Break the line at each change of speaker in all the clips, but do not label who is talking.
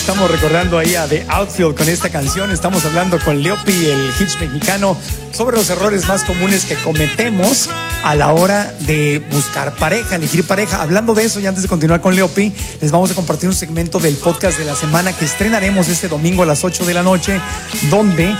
Estamos recordando ahí a The Outfield con esta canción. Estamos hablando con Leopi, el hitch mexicano, sobre los errores más comunes que cometemos a la hora de buscar pareja, elegir pareja. Hablando de eso, y antes de continuar con Leopi, les vamos a compartir un segmento del podcast de la semana que estrenaremos este domingo a las 8 de la noche, donde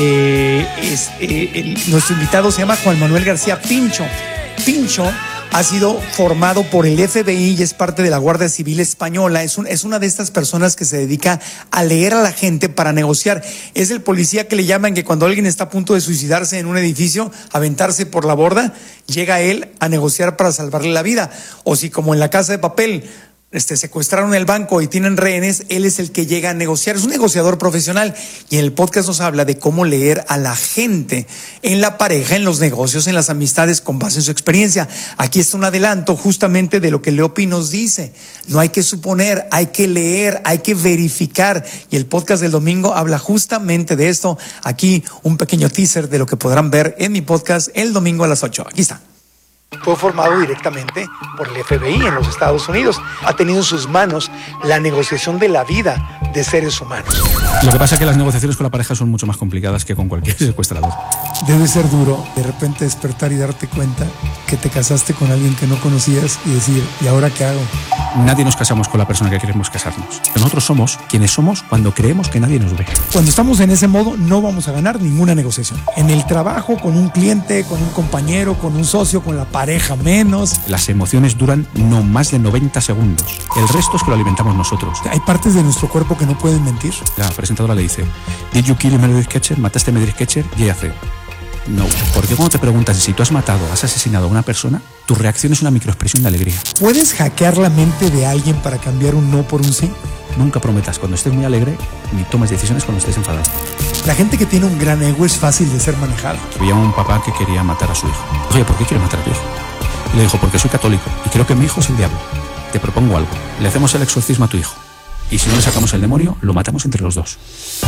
nuestro invitado se llama Juan Manuel García Pincho. Pincho ha sido formado por el FBI y es parte de la Guardia Civil Española. Es una de estas personas que se dedica a leer a la gente para negociar. Es el policía que le llaman que cuando alguien está a punto de suicidarse en un edificio, aventarse por la borda, llega él a negociar para salvarle la vida. O si como en La Casa de Papel secuestraron el banco y tienen rehenes, él es el que llega a negociar. Es un negociador profesional y en el podcast nos habla de cómo leer a la gente en la pareja, en los negocios, en las amistades con base en su experiencia. Aquí está un adelanto justamente de lo que Leopi nos dice. No hay que suponer, hay que leer, hay que verificar, y el podcast del domingo habla justamente de esto. Aquí un pequeño teaser de lo que podrán ver en mi podcast el domingo a las 8. Aquí está. Fue formado directamente por el FBI en los Estados Unidos. Ha tenido en sus manos la negociación de la vida de seres humanos.
Lo que pasa es que las negociaciones con la pareja son mucho más complicadas que con cualquier secuestrador.
Debe ser duro de repente despertar y darte cuenta que te casaste con alguien que no conocías y decir, ¿y ahora qué hago?
Nadie nos casamos con la persona que queremos casarnos. Nosotros somos quienes somos cuando creemos que nadie nos ve.
Cuando estamos en ese modo no vamos a ganar ninguna negociación. En el trabajo, con un cliente, con un compañero, con un socio, con la pareja menos.
Las emociones duran no más de 90 segundos. El resto es que lo alimentamos nosotros.
Hay partes de nuestro cuerpo que no pueden mentir.
La presentadora le dice, ¿Did you kill Meredith Ketcher? ¿Mataste a Meredith Ketcher? Y ella hace, no. Porque cuando te preguntas si tú has matado, has asesinado a una persona, tu reacción es una microexpresión de alegría.
¿Puedes hackear la mente de alguien para cambiar un no por un sí?
Nunca prometas cuando estés muy alegre, ni tomes decisiones cuando estés enfadado.
La gente que tiene un gran ego es fácil de ser manejada.
Había un papá que quería matar a su hijo. Oye, ¿por qué quieres matar a tu hijo? Y le dijo, porque soy católico y creo que mi hijo es el diablo. Te propongo algo. Le hacemos el exorcismo a tu hijo. Y si no le sacamos el demonio, lo matamos entre los dos.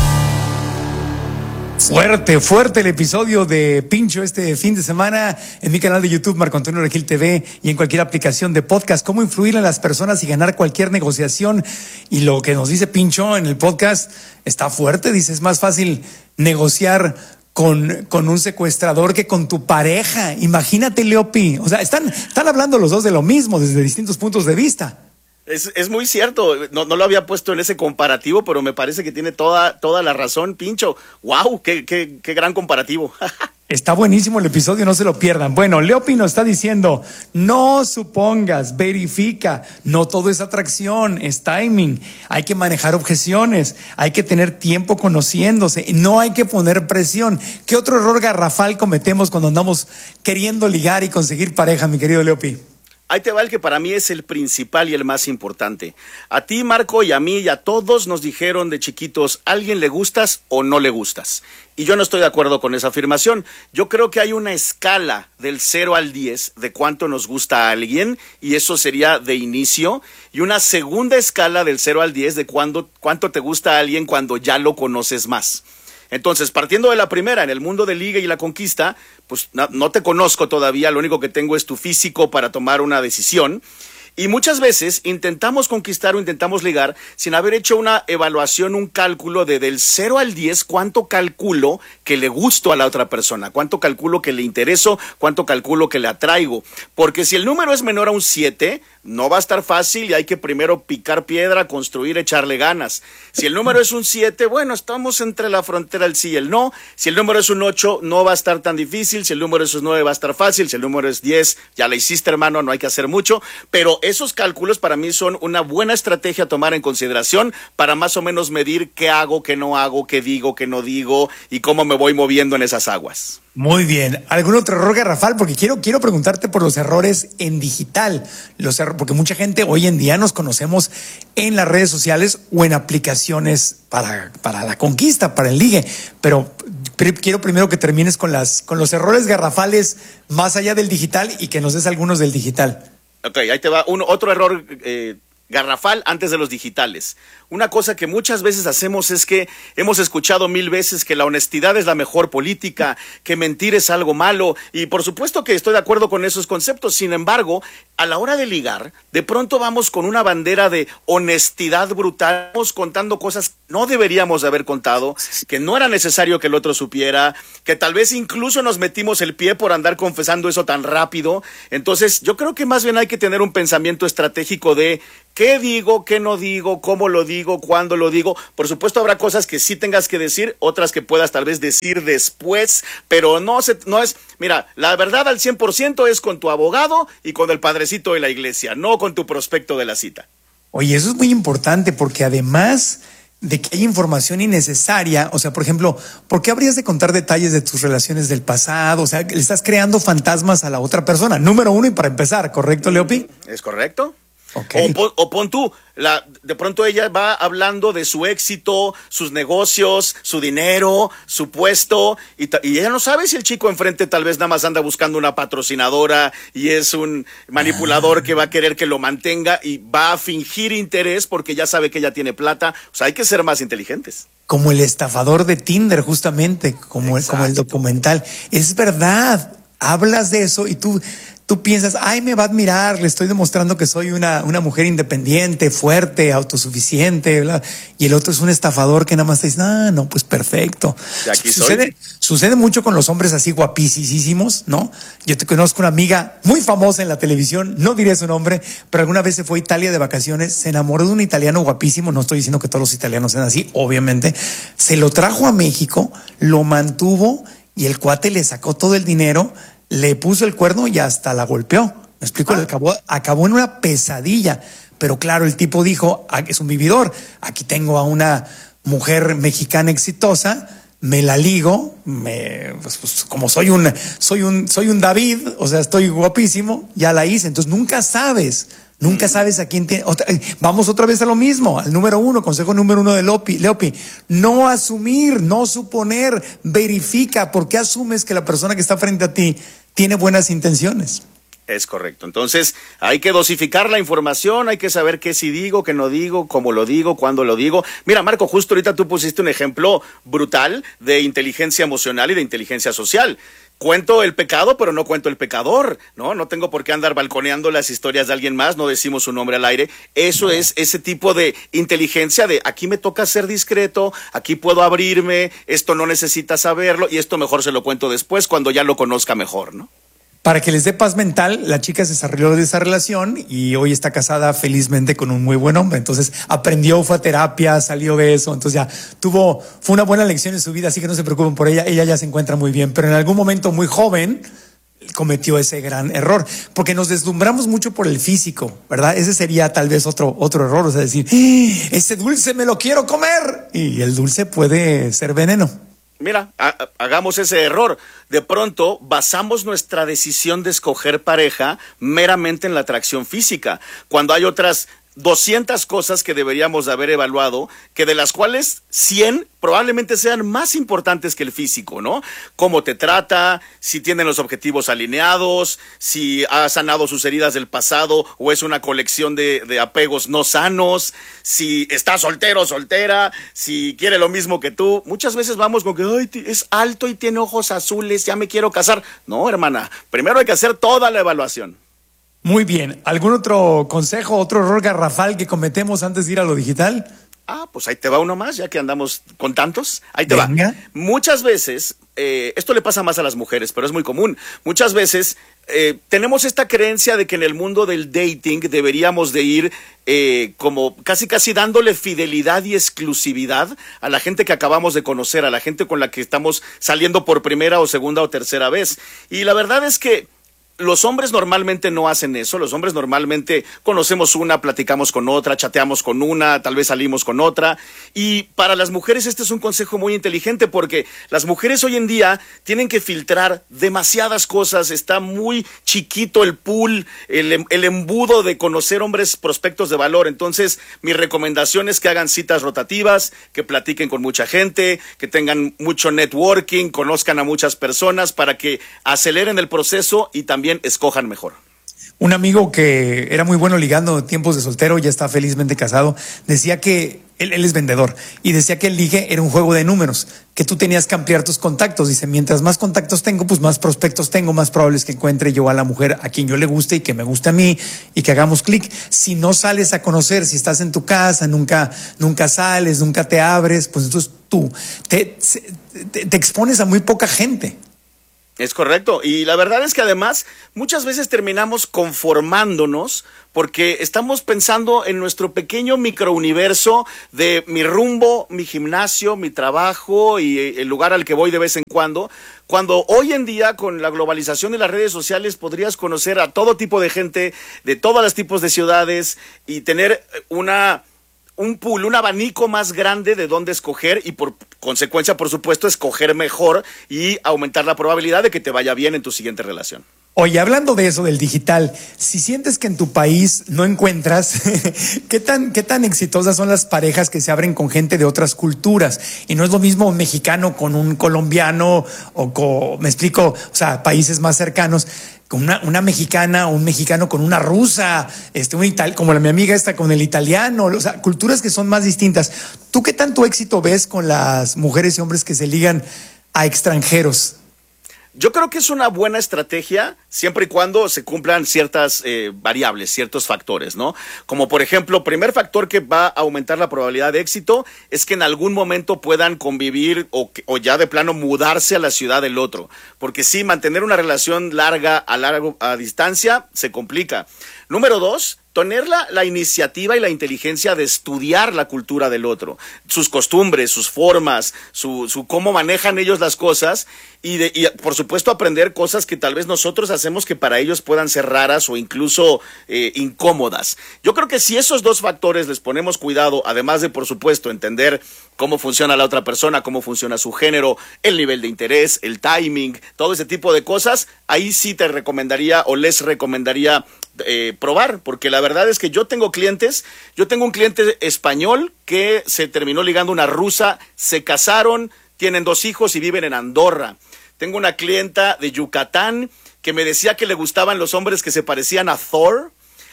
Fuerte el episodio de Pincho este fin de semana en mi canal de YouTube, Marco Antonio Regil TV, y en cualquier aplicación de podcast. Cómo influir en las personas y ganar cualquier negociación. Y lo que nos dice Pincho en el podcast está fuerte. Dice, es más fácil negociar con un secuestrador que con tu pareja. Imagínate, Leopi. O sea, están hablando los dos de lo mismo desde distintos puntos de vista.
Es muy cierto, no lo había puesto en ese comparativo, pero me parece que tiene toda la razón, Pincho. ¡Wow! ¡Qué gran comparativo!
Está buenísimo el episodio, no se lo pierdan. Bueno, Leopi nos está diciendo, no supongas, verifica, no todo es atracción, es timing, hay que manejar objeciones, hay que tener tiempo conociéndose, no hay que poner presión. ¿Qué otro error garrafal cometemos cuando andamos queriendo ligar y conseguir pareja, mi querido Leopi?
Ahí te va el que para mí es el principal y el más importante. A ti, Marco, y a mí y a todos nos dijeron de chiquitos, ¿a alguien le gustas o no le gustas? Y yo no estoy de acuerdo con esa afirmación. Yo creo que hay una escala del 0 al 10 de cuánto nos gusta a alguien, y eso sería de inicio, y una segunda escala del 0 al 10 de cuánto te gusta a alguien cuando ya lo conoces más. Entonces, partiendo de la primera, en el mundo de liga y la conquista, pues no te conozco todavía, lo único que tengo es tu físico para tomar una decisión. Y muchas veces intentamos conquistar o intentamos ligar sin haber hecho una evaluación, un cálculo del 0 al 10, cuánto calculo que le gusto a la otra persona, cuánto calculo que le intereso, cuánto calculo que le atraigo. Porque si el número es menor a un 7, no va a estar fácil y hay que primero picar piedra, construir, echarle ganas. Si el número es un 7, bueno, estamos entre la frontera del sí y el no. Si el número es un 8, no va a estar tan difícil. Si el número es un 9, va a estar fácil. Si el número es 10, ya la hiciste, hermano, no hay que hacer mucho. Pero esos cálculos para mí son una buena estrategia a tomar en consideración para más o menos medir qué hago, qué no hago, qué digo, qué no digo y cómo me voy moviendo en esas aguas.
Muy bien. ¿Algún otro error garrafal? Porque quiero preguntarte por los errores en digital. Porque mucha gente hoy en día nos conocemos en las redes sociales o en aplicaciones para la conquista, para el ligue. Pero quiero primero que termines con los errores garrafales más allá del digital y que nos des algunos del digital.
Ok, ahí te va otro error garrafal antes de los digitales. Una cosa que muchas veces hacemos es que hemos escuchado 1000 veces que la honestidad es la mejor política, que mentir es algo malo, y por supuesto que estoy de acuerdo con esos conceptos. Sin embargo, a la hora de ligar, de pronto vamos con una bandera de honestidad brutal, vamos contando cosas que no deberíamos de haber contado, que no era necesario que el otro supiera, que tal vez incluso nos metimos el pie por andar confesando eso tan rápido. Entonces, yo creo que más bien hay que tener un pensamiento estratégico de qué digo, qué no digo, cómo lo digo, cuándo lo digo. Por supuesto, habrá cosas que sí tengas que decir, otras que puedas tal vez decir después, pero no es, mira, la verdad al 100% es con tu abogado y con el padrecito de la iglesia, no con tu prospecto de la cita.
Oye, eso es muy importante porque además de que hay información innecesaria, o sea, por ejemplo, ¿por qué habrías de contar detalles de tus relaciones del pasado? O sea, le estás creando fantasmas a la otra persona. Número uno, y para empezar, ¿correcto, Leopi?
¿Es correcto?
Okay.
O pon tú, de pronto ella va hablando de su éxito, sus negocios, su dinero, su puesto, y ella no sabe si el chico enfrente tal vez nada más anda buscando una patrocinadora y es un manipulador que va a querer que lo mantenga y va a fingir interés porque ya sabe que ella tiene plata. O sea, hay que ser más inteligentes.
Como el estafador de Tinder, justamente, como el documental. Es verdad, hablas de eso y tú piensas, ay, me va a admirar, le estoy demostrando que soy una mujer independiente, fuerte, autosuficiente, bla. Y el otro es un estafador que nada más te dice, no, pues perfecto.
Y aquí
sucede mucho con los hombres así guapísimos, ¿no? Yo te conozco una amiga muy famosa en la televisión, no diré su nombre, pero alguna vez se fue a Italia de vacaciones, se enamoró de un italiano guapísimo, no estoy diciendo que todos los italianos sean así, obviamente, se lo trajo a México, lo mantuvo y el cuate le sacó todo el dinero, le puso el cuerno y hasta la golpeó. ¿Me explico? Acabó en una pesadilla. Pero claro, el tipo dijo, es un vividor. Aquí tengo a una mujer mexicana exitosa, me la ligo, pues, como soy un David, o sea, estoy guapísimo, ya la hice. Entonces nunca sabes a quién tiene. Vamos otra vez a lo mismo, al número uno, consejo número uno de Leopi. No asumir, no suponer, verifica. ¿Por qué asumes que la persona que está frente a ti tiene buenas intenciones?
Es correcto. Entonces, hay que dosificar la información, hay que saber qué sí digo, qué no digo, cómo lo digo, cuándo lo digo. Mira, Marco, justo ahorita tú pusiste un ejemplo brutal de inteligencia emocional y de inteligencia social. Cuento el pecado, pero no cuento el pecador, ¿no? No tengo por qué andar balconeando las historias de alguien más, no decimos su nombre al aire. Eso es ese tipo de inteligencia de aquí me toca ser discreto, aquí puedo abrirme, esto no necesita saberlo y esto mejor se lo cuento después cuando ya lo conozca mejor, ¿no?
Para que les dé paz mental, la chica se salió de esa relación y hoy está casada felizmente con un muy buen hombre. Entonces aprendió, fue a terapia, salió de eso. Entonces ya fue una buena lección en su vida, así que no se preocupen por ella. Ella ya se encuentra muy bien, pero en algún momento muy joven cometió ese gran error, porque nos deslumbramos mucho por el físico, ¿verdad? Ese sería tal vez otro error, o sea, decir, ese dulce me lo quiero comer, y el dulce puede ser veneno.
Mira, hagamos ese error. De pronto basamos nuestra decisión de escoger pareja meramente en la atracción física, cuando hay otras 200 cosas que deberíamos de haber evaluado, que de las cuales 100 probablemente sean más importantes que el físico, ¿no? Cómo te trata, si tienen los objetivos alineados, si ha sanado sus heridas del pasado o es una colección de apegos no sanos, si está soltero o soltera, si quiere lo mismo que tú. Muchas veces vamos con que ay, es alto y tiene ojos azules, ya me quiero casar. No, hermana, primero hay que hacer toda la evaluación.
Muy bien. ¿Algún otro consejo, otro error garrafal que cometemos antes de ir a lo digital?
Pues ahí te va uno más, ya que andamos con tantos. Ahí te
Venga.
va. Muchas veces, esto le pasa más a las mujeres, pero es muy común. Muchas veces tenemos esta creencia de que en el mundo del dating deberíamos de ir como casi dándole fidelidad y exclusividad a la gente que acabamos de conocer, a la gente con la que estamos saliendo por primera o segunda o tercera vez. Y la verdad es que los hombres normalmente no hacen eso. Los hombres normalmente conocemos una, platicamos con otra, chateamos con una, tal vez salimos con otra. Y para las mujeres este es un consejo muy inteligente porque las mujeres hoy en día tienen que filtrar demasiadas cosas. Está muy chiquito el pool, el embudo de conocer hombres prospectos de valor. Entonces, mi recomendación es que hagan citas rotativas, que platiquen con mucha gente, que tengan mucho networking, conozcan a muchas personas para que aceleren el proceso y también escojan mejor.
Un amigo que era muy bueno ligando tiempos de soltero, ya está felizmente casado, decía que él es vendedor y decía que el ligue era un juego de números, que tú tenías que ampliar tus contactos. Dice, mientras más contactos tengo, pues más prospectos tengo, más probable es que encuentre yo a la mujer a quien yo le guste y que me guste a mí y que hagamos clic. Si no sales a conocer, si estás en tu casa, nunca sales, nunca te abres, pues entonces tú te expones a muy poca gente.
Es correcto. Y la verdad es que además muchas veces terminamos conformándonos porque estamos pensando en nuestro pequeño microuniverso de mi rumbo, mi gimnasio, mi trabajo y el lugar al que voy de vez en cuando hoy en día con la globalización de las redes sociales podrías conocer a todo tipo de gente de todos los tipos de ciudades y tener un pool, un abanico más grande de dónde escoger y por consecuencia, por supuesto, escoger mejor y aumentar la probabilidad de que te vaya bien en tu siguiente relación.
Oye, hablando de eso, del digital, si sientes que en tu país no encuentras, ¿qué tan exitosas son las parejas que se abren con gente de otras culturas? Y no es lo mismo un mexicano con un colombiano me explico, o sea, países más cercanos, con una mexicana o un mexicano con una rusa, como mi amiga esta con el italiano, o sea, culturas que son más distintas. ¿Tú qué tanto éxito ves con las mujeres y hombres que se ligan a extranjeros?
Yo creo que es una buena estrategia siempre y cuando se cumplan ciertas variables, ciertos factores, ¿no? Como por ejemplo, primer factor que va a aumentar la probabilidad de éxito es que en algún momento puedan convivir o ya de plano mudarse a la ciudad del otro. Porque sí, mantener una relación larga a distancia se complica. Número 2, tener la iniciativa y la inteligencia de estudiar la cultura del otro, sus costumbres, sus formas, su cómo manejan ellos las cosas y por supuesto aprender cosas que tal vez nosotros hacemos que para ellos puedan ser raras o incluso incómodas. Yo creo que si esos dos factores les ponemos cuidado, además de por supuesto entender cómo funciona la otra persona, cómo funciona su género, el nivel de interés, el timing, todo ese tipo de cosas, ahí sí te recomendaría o les recomendaría probar, porque la verdad es que yo tengo un cliente español que se terminó ligando una rusa, se casaron, tienen 2 hijos y viven en Andorra. Tengo una clienta de Yucatán que me decía que le gustaban los hombres que se parecían a Thor,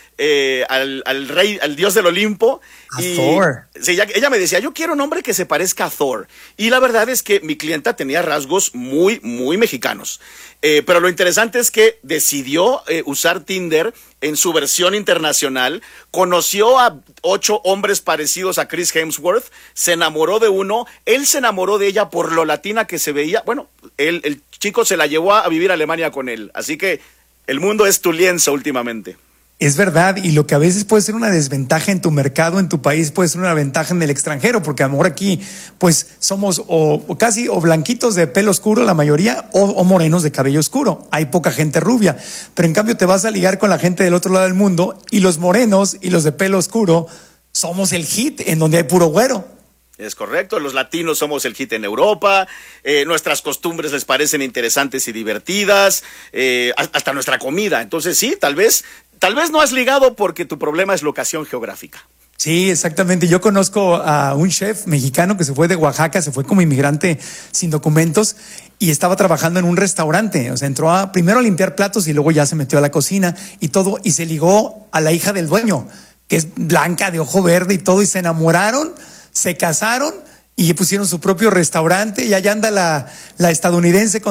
al rey, al dios del Olimpo.
Thor.
Sí, ella me decía, yo quiero un hombre que se parezca a Thor. Y la verdad es que mi clienta tenía rasgos muy, muy mexicanos. Pero lo interesante es que decidió usar Tinder en su versión internacional, conoció a 8 hombres parecidos a Chris Hemsworth, se enamoró de uno, él se enamoró de ella por lo latina que se veía. Bueno, el chico se la llevó a vivir a Alemania con él. Así que el mundo es tu lienzo últimamente.
Es verdad, y lo que a veces puede ser una desventaja en tu mercado, en tu país, puede ser una ventaja en el extranjero, porque a lo mejor aquí pues somos o casi blanquitos de pelo oscuro la mayoría, o morenos de cabello oscuro. Hay poca gente rubia, pero en cambio te vas a ligar con la gente del otro lado del mundo y los morenos y los de pelo oscuro somos el hit en donde hay puro güero.
Es correcto, los latinos somos el hit en Europa, nuestras costumbres les parecen interesantes y divertidas, hasta nuestra comida. Entonces sí, tal vez no has ligado porque tu problema es locación geográfica.
Sí, exactamente. Yo conozco a un chef mexicano que se fue de Oaxaca, se fue como inmigrante sin documentos y estaba trabajando en un restaurante. O sea, entró primero a limpiar platos y luego ya se metió a la cocina y todo, y se ligó a la hija del dueño, que es blanca, de ojo verde y todo, y se enamoraron, se casaron y pusieron su propio restaurante, y allá anda la estadounidense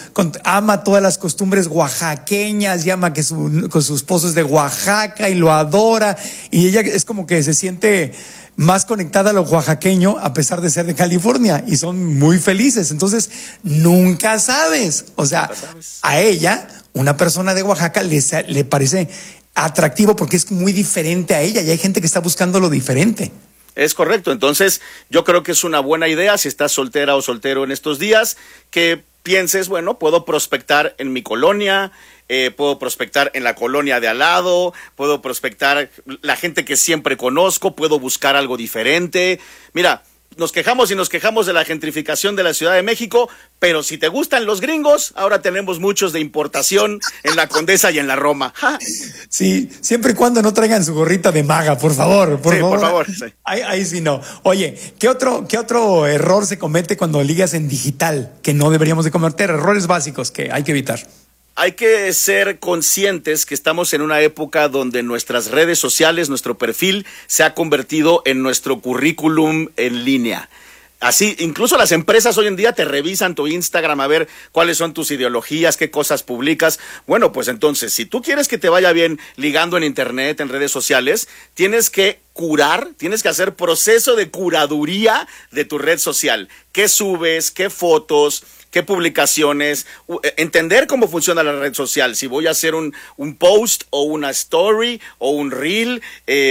ama todas las costumbres oaxaqueñas, llama que con su esposo es de Oaxaca y lo adora, y ella es como que se siente más conectada a lo oaxaqueño a pesar de ser de California, y son muy felices. Entonces nunca sabes, o sea, a ella, una persona de Oaxaca le parece atractivo porque es muy diferente a ella, y hay gente que está buscando lo diferente.
Es correcto, entonces yo creo que es una buena idea si estás soltera o soltero en estos días, que pienses, bueno, puedo prospectar en mi colonia, puedo prospectar en la colonia de al lado, puedo prospectar la gente que siempre conozco, puedo buscar algo diferente. Mira, nos quejamos de la gentrificación de la Ciudad de México, pero si te gustan los gringos, ahora tenemos muchos de importación en la Condesa y en la Roma. ¡Ja!
Sí, siempre y cuando no traigan su gorrita de maga, por favor.
Por favor. Sí.
Ahí sí no. Oye, ¿qué otro error se comete cuando ligas en digital que no deberíamos de cometer? Errores básicos que hay que evitar.
Hay que ser conscientes que estamos en una época donde nuestras redes sociales, nuestro perfil, se ha convertido en nuestro currículum en línea. Así, incluso las empresas hoy en día te revisan tu Instagram a ver cuáles son tus ideologías, qué cosas publicas. Bueno, pues entonces, si tú quieres que te vaya bien ligando en internet, en redes sociales, tienes que tienes que hacer proceso de curaduría de tu red social. ¿Qué subes? ¿Qué fotos? ¿Qué publicaciones? Entender cómo funciona la red social. Si voy a hacer un post o una story o un reel,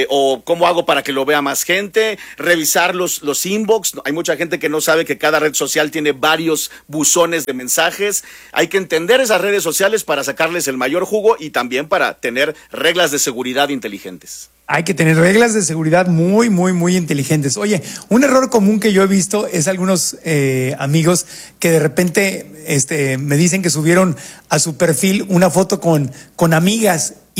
o cómo hago para que lo vea más gente. Revisar los inbox. Hay mucha gente que no sabe que cada red social tiene varios buzones de mensajes. Hay que entender esas redes sociales para sacarles el mayor jugo y también para tener reglas de seguridad inteligentes.
Hay que tener reglas de seguridad muy, muy, muy inteligentes. Oye, un error común que yo he visto es algunos amigos que de repente me dicen que subieron a su perfil una foto con amigas y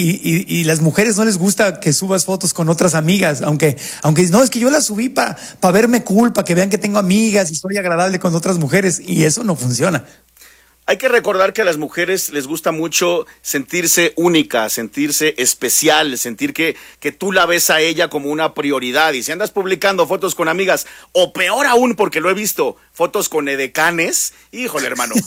las mujeres no les gusta que subas fotos con otras amigas, aunque no, es que yo las subí para verme cool, para que vean que tengo amigas y soy agradable con otras mujeres, y eso no funciona.
Hay que recordar que a las mujeres les gusta mucho sentirse única, sentirse especial, sentir que tú la ves a ella como una prioridad. Y si andas publicando fotos con amigas, o peor aún, porque lo he visto, fotos con edecanes, híjole, hermano,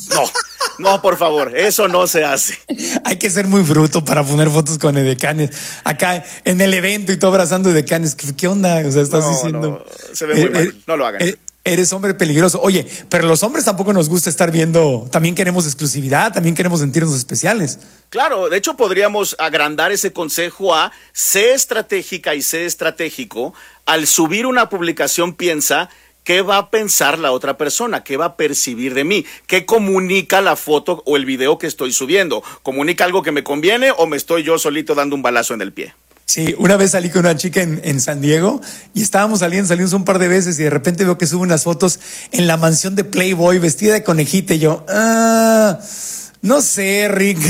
no, por favor, eso no se hace.
Hay que ser muy bruto para poner fotos con edecanes. Acá en el evento y tú abrazando edecanes, ¿qué onda? O sea, estás diciendo...
No, se ve muy mal, no lo hagan.
Eres hombre peligroso. Oye, pero los hombres tampoco nos gusta estar viendo, también queremos exclusividad, también queremos sentirnos especiales.
Claro, de hecho podríamos agrandar ese consejo a sé estratégica y sé estratégico. Al subir una publicación piensa qué va a pensar la otra persona, qué va a percibir de mí, qué comunica la foto o el video que estoy subiendo. ¿Comunica algo que me conviene o me estoy yo solito dando un balazo en el pie?
Sí, una vez salí con una chica en San Diego y salimos un par de veces y de repente veo que sube unas fotos en la mansión de Playboy vestida de conejita y yo, no sé, Rick.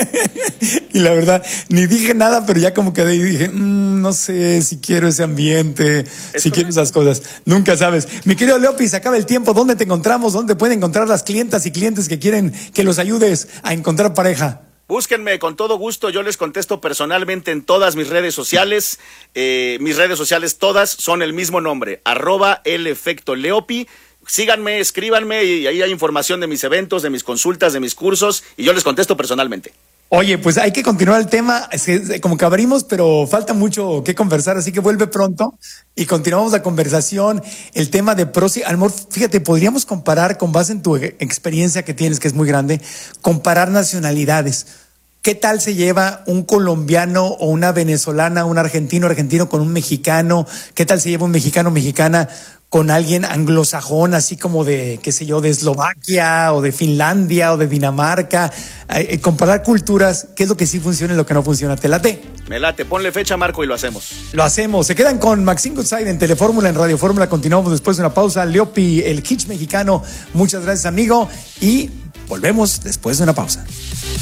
Y la verdad, ni dije nada, pero ya como que dije, no sé si quiero ese ambiente, si quiero esas cosas. Nunca sabes. Mi querido Leopi, se acaba el tiempo. ¿Dónde te encontramos? ¿Dónde pueden encontrar las clientas y clientes que quieren que los ayudes a encontrar pareja?
Búsquenme con todo gusto, yo les contesto personalmente en todas mis redes sociales. Mis redes sociales todas son el mismo nombre, @elefectoleopi. Síganme, escríbanme y ahí hay información de mis eventos, de mis consultas, de mis cursos y yo les contesto personalmente.
Oye, pues hay que continuar el tema, como que abrimos, pero falta mucho que conversar, así que vuelve pronto y continuamos la conversación, el tema de pros y amor. Fíjate, podríamos comparar, con base en tu experiencia que tienes, que es muy grande, comparar nacionalidades. ¿Qué tal se lleva un colombiano o una venezolana, un argentino con un mexicano? ¿Qué tal se lleva un mexicana con alguien anglosajón, así como de, qué sé yo, de Eslovaquia o de Finlandia o de Dinamarca? Comparar culturas, qué es lo que sí funciona y lo que no funciona. ¿Te late?
Me late, ponle fecha, Marco, y lo hacemos.
Lo hacemos. Se quedan con Maxine Goodside en Telefórmula, en Radio Fórmula. Continuamos después de una pausa. Leopi, el kitsch mexicano. Muchas gracias, amigo. Y volvemos después de una pausa.